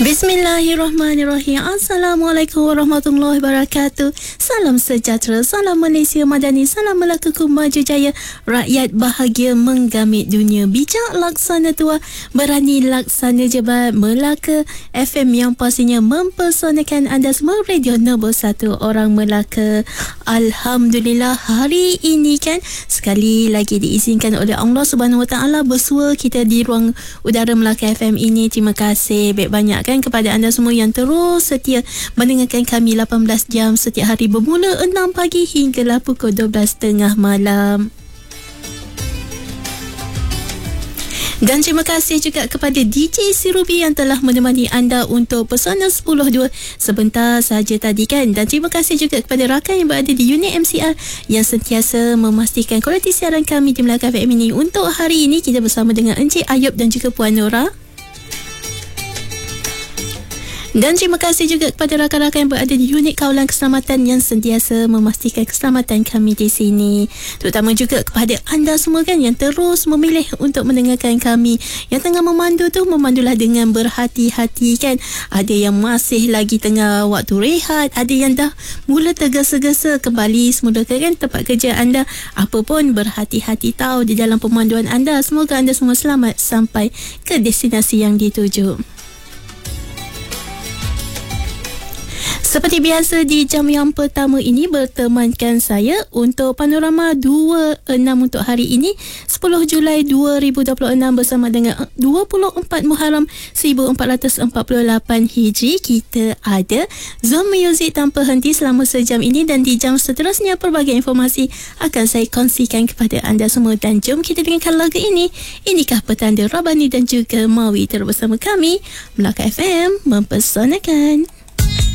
Bismillahirrahmanirrahim. Assalamualaikum warahmatullahi wabarakatuh. Salam sejahtera, salam Malaysia Madani, salam Melaka Maju Jaya. Rakyat bahagia menggamit dunia. Bijak laksana tua, berani laksana jebat. Melaka FM yang pastinya mempersonakan anda semua. Radio nombor 1 orang Melaka. Alhamdulillah, hari ini kan sekali lagi diizinkan oleh Allah Subhanahu Wa Taala bersua kita di ruang udara Melaka FM ini. Terima kasih banyak kan kepada anda semua yang terus setia mendengarkan kami 18 jam setiap hari bermula 6 pagi hinggalah pukul 12.30 malam. Dan terima kasih juga kepada DJ Sirubi yang telah menemani anda untuk Pesona 10.2 sebentar saja tadi kan. Dan terima kasih juga kepada rakan yang berada di unit MCR yang sentiasa memastikan kualiti siaran kami di Melaka FM ini. Untuk hari ini kita bersama dengan Encik Ayub dan juga Puan Nora. Dan terima kasih juga kepada rakan-rakan yang berada di unit kawalan keselamatan yang sentiasa memastikan keselamatan kami di sini. Terutama juga kepada anda semua kan yang terus memilih untuk mendengarkan kami. Yang tengah memandu tu, memandulah dengan berhati-hati kan. Ada yang masih lagi tengah waktu rehat, ada yang dah mula tergesa-gesa kembali semula kan tempat kerja anda. Apa pun berhati-hati tahu di dalam pemanduan anda. Semoga anda semua selamat sampai ke destinasi yang dituju. Seperti biasa di jam yang pertama ini bertemankan saya untuk Panorama 26 untuk hari ini 10 Julai 2026 bersama dengan 24 Muharram 1448 Hijri. Kita ada Zone Music tanpa henti selama sejam ini dan di jam seterusnya pelbagai informasi akan saya kongsikan kepada anda semua. Dan jom kita dengarkan lagu ini. Inikah Petanda Rabani dan juga Mawi terus bersama kami Melaka FM mempersonakan.